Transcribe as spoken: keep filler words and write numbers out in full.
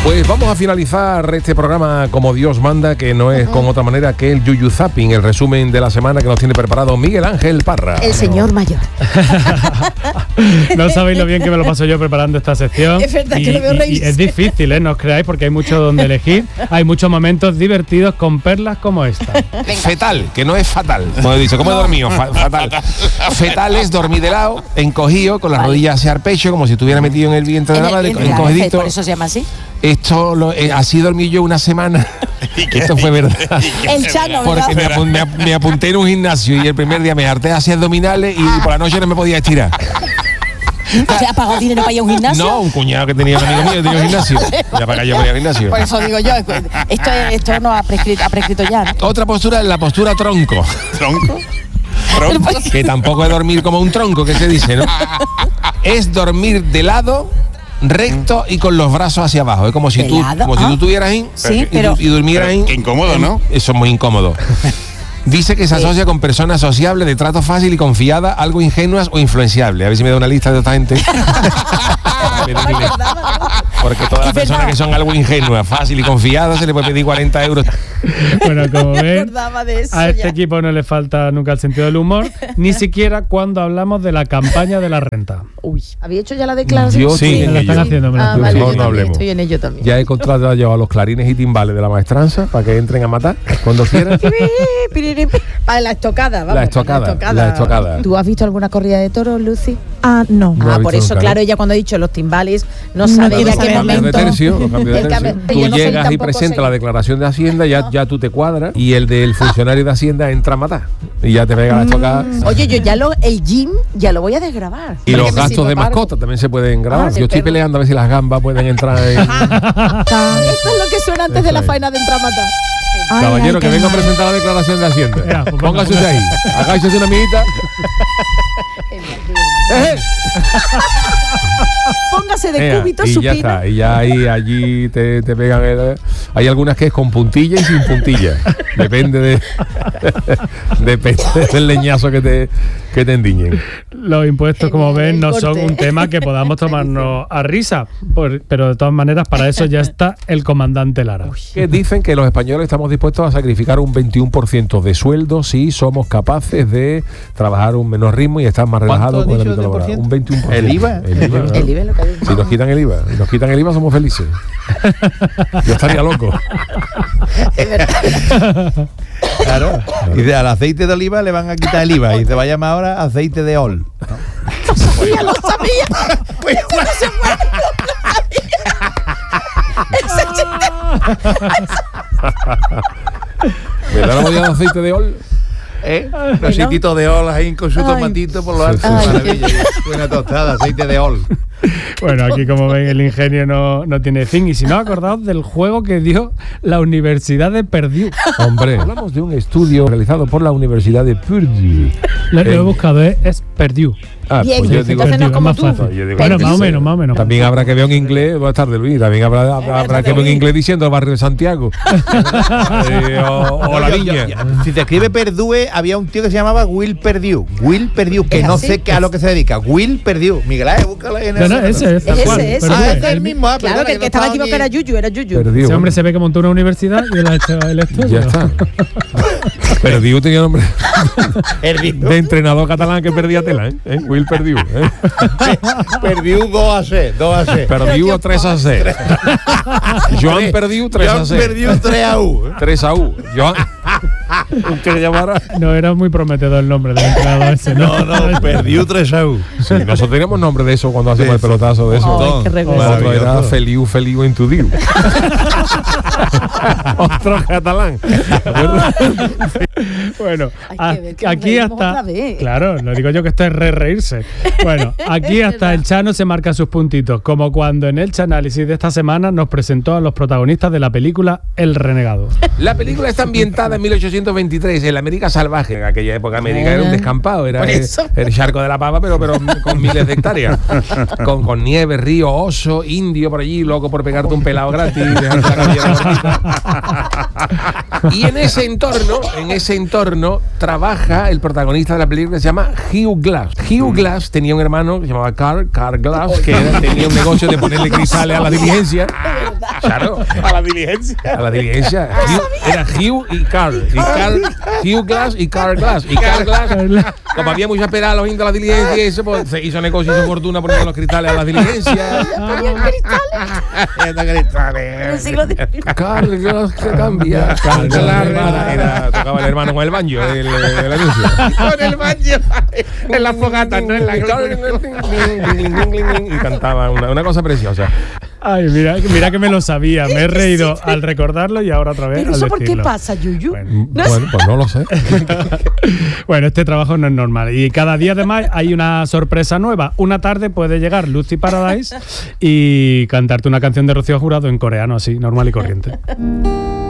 Pues vamos a finalizar este programa como Dios manda, que no es con otra manera que el Yuyu Zapping, el resumen de la semana que nos tiene preparado Miguel Ángel Parra. El señor mayor. No sabéis lo bien que me lo paso yo preparando esta sección. Es verdad y, que lo veo y- reírse. y es difícil, ¿eh? No os creáis, porque hay mucho donde elegir. Hay muchos momentos divertidos con perlas como esta. Fetal, que no es fatal. Como he dicho, ¿cómo he dormido? Fa- fatal. Fetal es dormir de lado, encogido, con las rodillas hacia el pecho, como si estuviera metido en el vientre de En la el madre, vientre de la encogidito. Por eso se llama así. Esto lo, eh, así dormí yo una semana. Esto fue verdad. El Chano, ¿verdad? Porque me, apu- me ap- me apunté en un gimnasio y el primer día me harté de hacer abdominales y por la noche no me podía estirar. ¿Te ha pagado dinero para ir a un gimnasio? No, un cuñado que tenía un amigo mío que tenía un gimnasio. Ya para acá yo voy al gimnasio. Por eso digo yo, esto, esto no ha prescrito, ha prescrito ya, ¿no? Otra postura es la postura tronco. ¿Tronco? Que tampoco es dormir como un tronco, que se dice, ¿no? Es dormir de lado, recto y con los brazos hacia abajo. Es como si ¿De tú, lado? como si Ah. tú estuvieras ahí Sí, y, pero- du- y durmieras ahí. Qué incómodo, ¿no? Eso es muy incómodo. Dice que se asocia con personas sociables, de trato fácil y confiada, algo ingenuas o influenciables. A ver si me da una lista de esta gente. Porque todas las Es personas verdad. que son algo ingenuas, fácil y confiadas, se le puede pedir cuarenta euros. Bueno, como Me ven, acordaba de eso a este ya. equipo no le falta nunca el sentido del humor, ni siquiera cuando hablamos de la campaña de la renta. Uy, ¿había hecho ya la declaración? Yo Sí, estoy en me la ello. están haciendo, me la Ah, están vale, Mejor yo no también hablemos. estoy en ello también. Ya he contratado yo a los clarines y timbales de la maestranza para que entren a matar cuando quieran. Para la estocada, vamos. La estocada, para la estocada. ¿Tú has visto alguna corrida de toros, Lucy? Ah, no. No he ah, visto por eso, nunca, ¿no? claro, ella cuando ha dicho los timbales no No sabe quiere de qué saber. Cambios de momento. tercio, los cambios de El tercio. cambio- Tú yo no soy llegas y tampoco presentas sé- la declaración de Hacienda, ya, No. ya tú te cuadras y el del funcionario de Hacienda entra a matar y ya te pega la estocada. Oye, yo ya lo, el gym ya lo voy a desgrabar. Y Para los que me gastos sirva de para algo. mascota también se pueden grabar. Ah, de Yo estoy perro. peleando a ver si las gambas pueden entrar en... Esto es lo que suena antes Eso de la es. faena de entrar a matar. Ay, Caballero, ay, que qué venga a mal. presentar la declaración de Hacienda. Ya, pues venga, Póngase usted venga. ahí. Hagáis una amiguita. Eh, Póngase de Ea, cúbito y ya supino. está, y ya ahí allí te, te pegan el- hay algunas que es con puntilla y sin puntilla. Depende de depende del leñazo que te que te endiñen. Los impuestos, como Genial, ven, el no son corte. un tema que podamos tomarnos a risa, por- pero de todas maneras para eso ya está el comandante Lara. Que dicen que los españoles estamos dispuestos a sacrificar un veintiuno por ciento de sueldo si somos capaces de trabajar un menor ritmo y estar más relajados con el ámbito laboral. Un veintiuno por ciento. ¿El IVA? El IVA, ¿no? El I B E lo que dice. Si nos quitan el IVA, si nos quitan el IVA somos felices. Yo estaría loco. Claro. Y de- al aceite de oliva le van a quitar el IVA y se va a llamar ahora aceite de ol. Ya lo sabía. Esto no se ¿Me da la botella de aceite de ol? ¿Eh? Un aceitito de ol ahí con su Ay. tomatito por lo Sí, alto. sí, sí. Maravilla. Buena tostada, aceite de ol. Bueno, aquí como ven el ingenio no, no tiene fin. Y si no, acordaos del juego que dio la Universidad de Purdue. Hombre, hablamos de un estudio realizado por la Universidad de Purdue. Lo, lo he Eh, buscado, ¿eh? es Purdue. Ah, Bien, pues yo digo, entonces no es Purdue, como más tú. fácil. Yo digo, Bueno, Purdue. más o menos, más o menos. También habrá que ver un inglés, buenas tardes Luis, también habrá, habrá, habrá que ver un inglés diciendo el barrio de Santiago. Eh, o, o la Yo- yo- viña. yo- si se escribe Perdue, había un tío que se llamaba Will Perdue. Will Perdue, que ¿Es no así? sé qué a lo que se dedica. Will Perdue. Miguel Ángel, búscala ahí en No, no, el- ese es. tal Es cual, ese, ese. Purdue. Ah, es el mismo. Ah, Claro, perdona, que el no que estaba estaba equivocado era aquí. Yuyu, era Yuyu. Purdue. Ese hombre se ve que montó una universidad y él ha hecho el estudio. Ya está. Purdue tenía nombre Perdue. de entrenador catalán que perdía tela, ¿eh? ¿Eh? Will Purdue. ¿eh? Perdue dos a C. dos a C. Purdue tres a C. Joan Purdue tres a Joan C. Perdue tres a U. tres a U. Joan. Usted que llamara. No era muy prometedor el nombre del entrenador ese, ¿no? No, no, Perdue tres a U. Sí, nosotros teníamos nombre de eso cuando hacemos Sí, el pelotazo de eso. Ay, qué recuerdo. Otro era Maravilloso. Feliu Feliu en tu Diu. Otro catalán. ¿De acuerdo? Bueno, Hay a- que ver que nos aquí reímos hasta. otra vez. Claro, lo digo yo que esto es re reírse. Bueno, aquí hasta el Chano se marca sus puntitos, como cuando en el Chanálisis de esta semana nos presentó a los protagonistas de la película El Renegado. La película está ambientada en mil ochocientos veintitrés en la América salvaje. En aquella época América era un descampado, era Por el, eso. el charco de la pava, pero, pero con miles de hectáreas. Con, con nieve, río, oso, indio por allí, loco por pegarte un pelado gratis. dejarte la cabellera Y en ese entorno, en ese entorno, trabaja el protagonista de la película que se llama Hugh Glass. Hugh Glass tenía un hermano que se llamaba Carl, Carl Glass, que era- tenía un negocio de ponerle cristales a la diligencia. Claro, A la diligencia. a la diligencia. Hugh- era Hugh y Carl. Y Carl, Hugh Glass y Carl Glass. Y Carl Glass, como había mucha esperada a los indios de la diligencia y eso, pues se hizo negocio, hizo fortuna poniendo los cristales a la diligencia. Ponían cristales en el siglo diecinueve. Carl Glass que cambia. Carl Glass era, era- tocaba el hermano con el banjo, el, el anuncio. Con el baño. En las fogatas, no en la Y cantaba una, una cosa preciosa. Ay, mira, mira que me lo sabía. Me he reído al recordarlo y ahora otra vez Pero al eso por qué decirlo. pasa, Yuyu. Bueno. No sé. Bueno, pues no lo sé. Bueno, este trabajo no es normal. Y cada día además hay una sorpresa nueva. Una tarde puede llegar Lucy Paradise y cantarte una canción de Rocío Jurado en coreano, así, normal y corriente.